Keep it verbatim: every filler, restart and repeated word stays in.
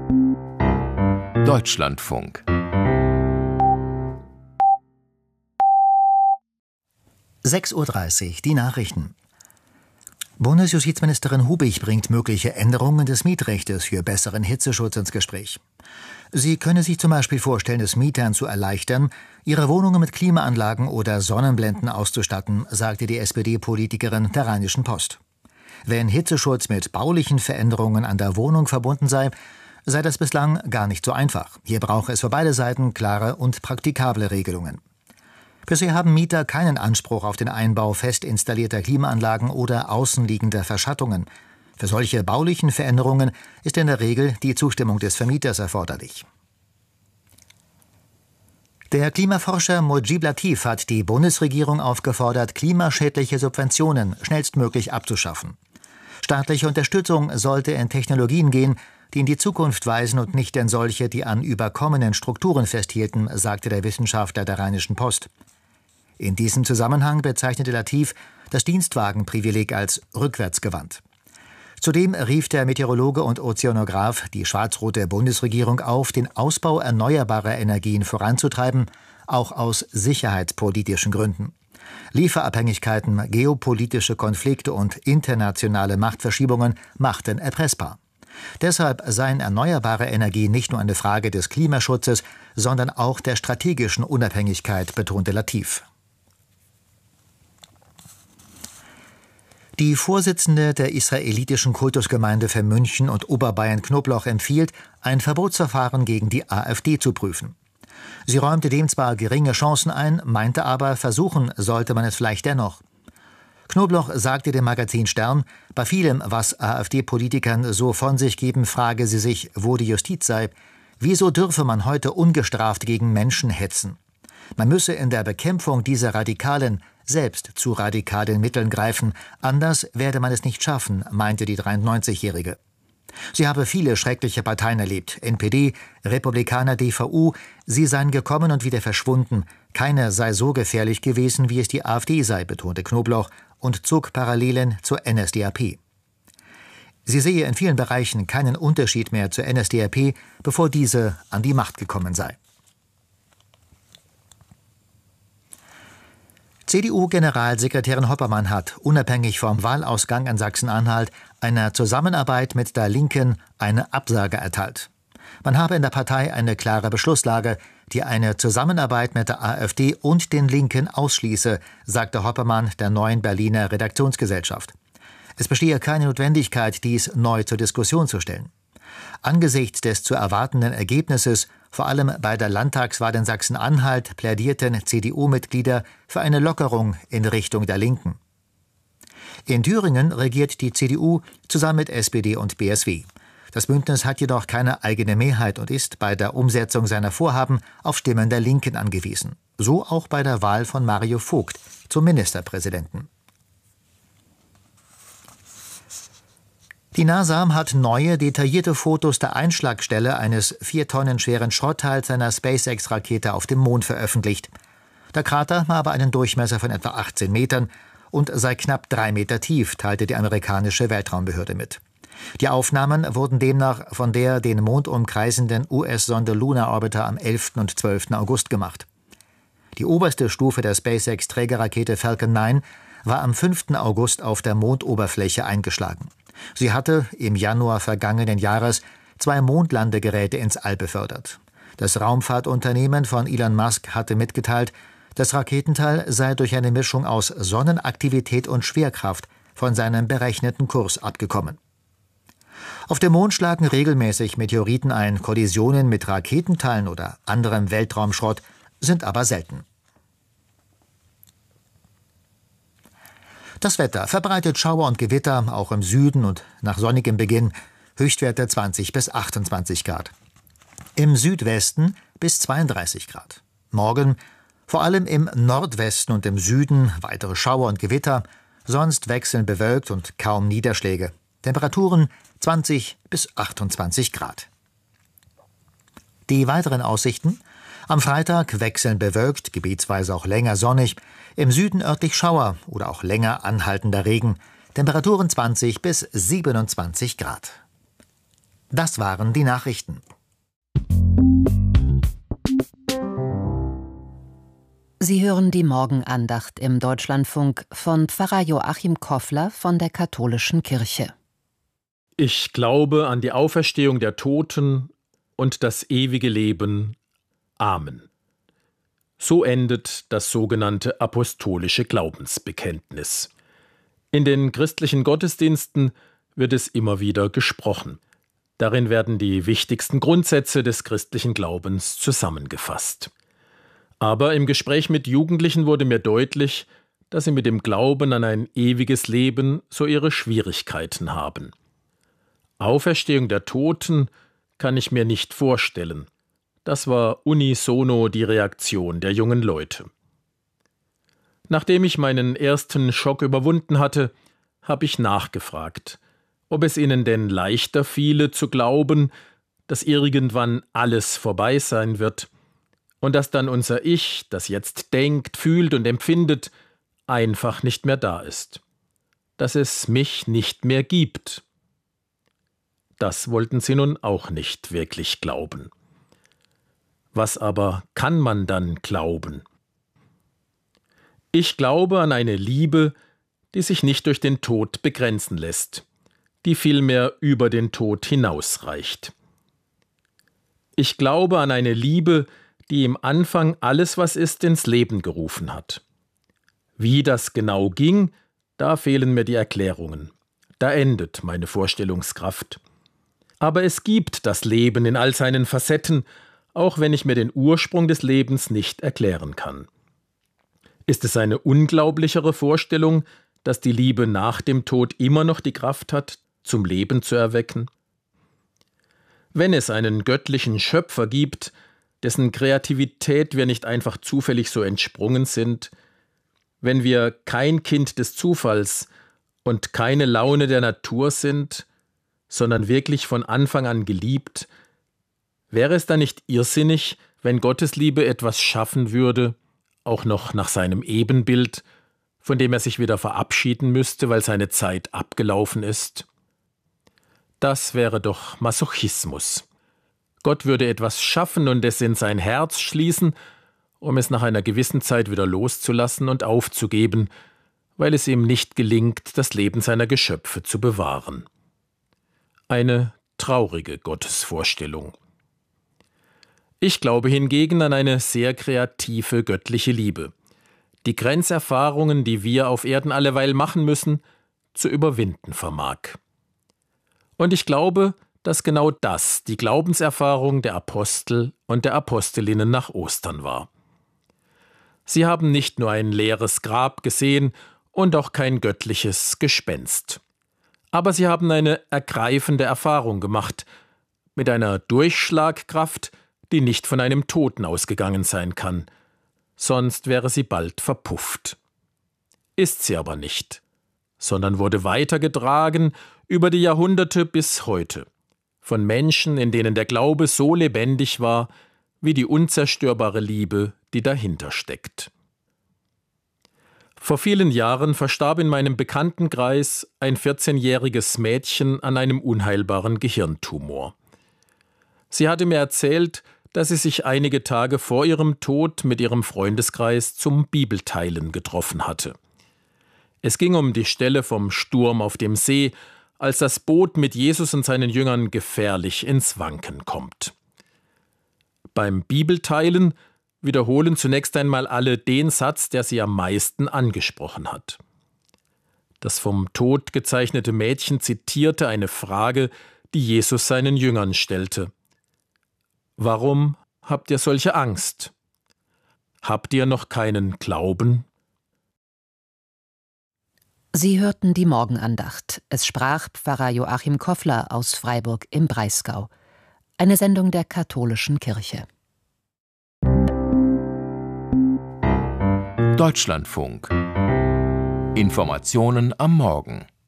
Deutschlandfunk. sechs Uhr dreißig, die Nachrichten. Bundesjustizministerin Hubig bringt mögliche Änderungen des Mietrechtes für besseren Hitzeschutz ins Gespräch. Sie könne sich zum Beispiel vorstellen, es Mietern zu erleichtern, ihre Wohnungen mit Klimaanlagen oder Sonnenblenden auszustatten, sagte die S P D-Politikerin der Rheinischen Post. Wenn Hitzeschutz mit baulichen Veränderungen an der Wohnung verbunden sei, sei das bislang gar nicht so einfach. Hier brauche es für beide Seiten klare und praktikable Regelungen. Bisher haben Mieter keinen Anspruch auf den Einbau fest installierter Klimaanlagen oder außenliegender Verschattungen. Für solche baulichen Veränderungen ist in der Regel die Zustimmung des Vermieters erforderlich. Der Klimaforscher Mojib Latif hat die Bundesregierung aufgefordert, klimaschädliche Subventionen schnellstmöglich abzuschaffen. Staatliche Unterstützung sollte in Technologien gehen, die in die Zukunft weisen und nicht in solche, die an überkommenen Strukturen festhielten, sagte der Wissenschaftler der Rheinischen Post. In diesem Zusammenhang bezeichnete Latif das Dienstwagenprivileg als rückwärtsgewandt. Zudem rief der Meteorologe und Ozeanograph die schwarz-rote Bundesregierung auf, den Ausbau erneuerbarer Energien voranzutreiben, auch aus sicherheitspolitischen Gründen. Lieferabhängigkeiten, geopolitische Konflikte und internationale Machtverschiebungen machten erpressbar. Deshalb seien erneuerbare Energien nicht nur eine Frage des Klimaschutzes, sondern auch der strategischen Unabhängigkeit, betonte Latif. Die Vorsitzende der israelitischen Kultusgemeinde für München und Oberbayern-Knoblauch empfiehlt, ein Verbotsverfahren gegen die AfD zu prüfen. Sie räumte dem zwar geringe Chancen ein, meinte aber, versuchen sollte man es vielleicht dennoch. Knoblauch sagte dem Magazin Stern, bei vielem, was AfD-Politikern so von sich geben, frage sie sich, wo die Justiz sei. Wieso dürfe man heute ungestraft gegen Menschen hetzen? Man müsse in der Bekämpfung dieser Radikalen selbst zu radikalen Mitteln greifen, anders werde man es nicht schaffen, meinte die dreiundneunzigjährige. Sie habe viele schreckliche Parteien erlebt, N P D, Republikaner, D V U, sie seien gekommen und wieder verschwunden, keine sei so gefährlich gewesen, wie es die AfD sei, betonte Knoblauch und zog Parallelen zur N S D A P. Sie sehe in vielen Bereichen keinen Unterschied mehr zur N S D A P, bevor diese an die Macht gekommen sei. C D U-Generalsekretärin Hoppermann hat, unabhängig vom Wahlausgang in Sachsen-Anhalt, einer Zusammenarbeit mit der Linken eine Absage erteilt. Man habe in der Partei eine klare Beschlusslage, die eine Zusammenarbeit mit der AfD und den Linken ausschließe, sagte Hoppermann der Neuen Berliner Redaktionsgesellschaft. Es bestehe keine Notwendigkeit, dies neu zur Diskussion zu stellen. Angesichts des zu erwartenden Ergebnisses, vor allem bei der Landtagswahl in Sachsen-Anhalt, plädierten C D U-Mitglieder für eine Lockerung in Richtung der Linken. In Thüringen regiert die C D U zusammen mit S P D und B S W. Das Bündnis hat jedoch keine eigene Mehrheit und ist bei der Umsetzung seiner Vorhaben auf Stimmen der Linken angewiesen. So auch bei der Wahl von Mario Vogt zum Ministerpräsidenten. Die NASA hat neue, detaillierte Fotos der Einschlagstelle eines vier Tonnen schweren Schrottteils einer SpaceX-Rakete auf dem Mond veröffentlicht. Der Krater habe einen Durchmesser von etwa achtzehn Metern und sei knapp drei Meter tief, teilte die amerikanische Weltraumbehörde mit. Die Aufnahmen wurden demnach von der den Mond umkreisenden U S-Sonde Lunar Orbiter am elften und zwölften August gemacht. Die oberste Stufe der SpaceX-Trägerrakete Falcon neun war am fünften August auf der Mondoberfläche eingeschlagen. Sie hatte im Januar vergangenen Jahres zwei Mondlandegeräte ins All befördert. Das Raumfahrtunternehmen von Elon Musk hatte mitgeteilt, das Raketenteil sei durch eine Mischung aus Sonnenaktivität und Schwerkraft von seinem berechneten Kurs abgekommen. Auf dem Mond schlagen regelmäßig Meteoriten ein, Kollisionen mit Raketenteilen oder anderem Weltraumschrott sind aber selten. Das Wetter verbreitet Schauer und Gewitter, auch im Süden und nach sonnigem Beginn, Höchstwerte zwanzig bis achtundzwanzig Grad. Im Südwesten bis zweiunddreißig Grad. Morgen vor allem im Nordwesten und im Süden weitere Schauer und Gewitter, sonst wechselnd bewölkt und kaum Niederschläge. Temperaturen zwanzig bis achtundzwanzig Grad. Die weiteren Aussichten: Am Freitag wechselnd bewölkt, gebietsweise auch länger sonnig, im Süden örtlich Schauer oder auch länger anhaltender Regen, Temperaturen zwanzig bis siebenundzwanzig Grad. Das waren die Nachrichten. Sie hören die Morgenandacht im Deutschlandfunk von Pfarrer Joachim Koffler von der Katholischen Kirche. Ich glaube an die Auferstehung der Toten und das ewige Leben. Amen. So endet das sogenannte apostolische Glaubensbekenntnis. In den christlichen Gottesdiensten wird es immer wieder gesprochen. Darin werden die wichtigsten Grundsätze des christlichen Glaubens zusammengefasst. Aber im Gespräch mit Jugendlichen wurde mir deutlich, dass sie mit dem Glauben an ein ewiges Leben so ihre Schwierigkeiten haben. Auferstehung der Toten kann ich mir nicht vorstellen. Das war unisono die Reaktion der jungen Leute. Nachdem ich meinen ersten Schock überwunden hatte, habe ich nachgefragt, ob es ihnen denn leichter fiele zu glauben, dass irgendwann alles vorbei sein wird und dass dann unser Ich, das jetzt denkt, fühlt und empfindet, einfach nicht mehr da ist. Dass es mich nicht mehr gibt. Das wollten sie nun auch nicht wirklich glauben. Was aber kann man dann glauben? Ich glaube an eine Liebe, die sich nicht durch den Tod begrenzen lässt, die vielmehr über den Tod hinausreicht. Ich glaube an eine Liebe, die im Anfang alles, was ist, ins Leben gerufen hat. Wie das genau ging, da fehlen mir die Erklärungen. Da endet meine Vorstellungskraft. Aber es gibt das Leben in all seinen Facetten, auch wenn ich mir den Ursprung des Lebens nicht erklären kann. Ist es eine unglaublichere Vorstellung, dass die Liebe nach dem Tod immer noch die Kraft hat, zum Leben zu erwecken? Wenn es einen göttlichen Schöpfer gibt, dessen Kreativität wir nicht einfach zufällig so entsprungen sind, wenn wir kein Kind des Zufalls und keine Laune der Natur sind, sondern wirklich von Anfang an geliebt, wäre es dann nicht irrsinnig, wenn Gottes Liebe etwas schaffen würde, auch noch nach seinem Ebenbild, von dem er sich wieder verabschieden müsste, weil seine Zeit abgelaufen ist? Das wäre doch Masochismus. Gott würde etwas schaffen und es in sein Herz schließen, um es nach einer gewissen Zeit wieder loszulassen und aufzugeben, weil es ihm nicht gelingt, das Leben seiner Geschöpfe zu bewahren. Eine traurige Gottesvorstellung. Ich glaube hingegen an eine sehr kreative göttliche Liebe, die Grenzerfahrungen, die wir auf Erden alleweil machen müssen, zu überwinden vermag. Und ich glaube, dass genau das die Glaubenserfahrung der Apostel und der Apostelinnen nach Ostern war. Sie haben nicht nur ein leeres Grab gesehen und auch kein göttliches Gespenst. Aber sie haben eine ergreifende Erfahrung gemacht, mit einer Durchschlagkraft, die nicht von einem Toten ausgegangen sein kann, sonst wäre sie bald verpufft. Ist sie aber nicht, sondern wurde weitergetragen über die Jahrhunderte bis heute, von Menschen, in denen der Glaube so lebendig war, wie die unzerstörbare Liebe, die dahinter steckt. Vor vielen Jahren verstarb in meinem Bekanntenkreis ein vierzehnjähriges Mädchen an einem unheilbaren Gehirntumor. Sie hatte mir erzählt, dass sie sich einige Tage vor ihrem Tod mit ihrem Freundeskreis zum Bibelteilen getroffen hatte. Es ging um die Stelle vom Sturm auf dem See, als das Boot mit Jesus und seinen Jüngern gefährlich ins Wanken kommt. Beim Bibelteilen wiederholen zunächst einmal alle den Satz, der sie am meisten angesprochen hat. Das vom Tod gezeichnete Mädchen zitierte eine Frage, die Jesus seinen Jüngern stellte. Warum habt ihr solche Angst? Habt ihr noch keinen Glauben? Sie hörten die Morgenandacht. Es sprach Pfarrer Joachim Koffler aus Freiburg im Breisgau. Eine Sendung der Katholischen Kirche. Deutschlandfunk. Informationen am Morgen.